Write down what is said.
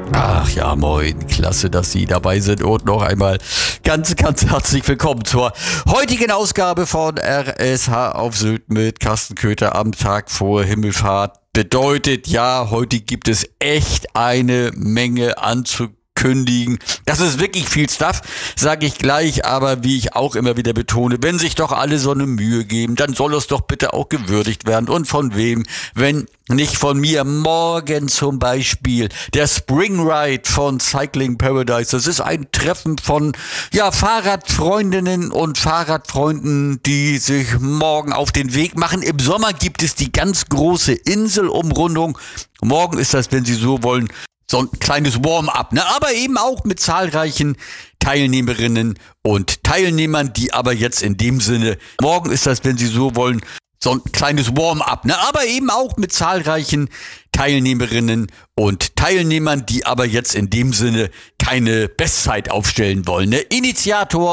Ach ja, moin, klasse, dass Sie dabei sind und noch einmal ganz herzlich willkommen zur heutigen Ausgabe von RSH auf Sylt mit Carsten Köther am Tag vor Himmelfahrt. Bedeutet, ja, heute gibt es echt eine Menge anzukündigen. Das ist wirklich viel Stuff, sage ich gleich, aber wie ich auch immer wieder betone, wenn sich doch alle so eine Mühe geben, dann soll es doch bitte auch gewürdigt werden. Und von wem, wenn nicht von mir? Morgen zum Beispiel der Spring Ride von Cycling Paradise. Das ist ein Treffen von Fahrradfreundinnen und Fahrradfreunden, die sich morgen auf den Weg machen. Im Sommer gibt es die ganz große Inselumrundung. Morgen ist das, wenn Sie so wollen, so ein kleines Warm-up, aber eben auch mit zahlreichen Teilnehmerinnen und Teilnehmern, die aber jetzt in dem Sinne, morgen ist das, wenn Sie so wollen, so ein kleines Warm-up, aber eben auch mit zahlreichen Teilnehmerinnen und Teilnehmern, die aber jetzt in dem Sinne keine Bestzeit aufstellen wollen. Initiator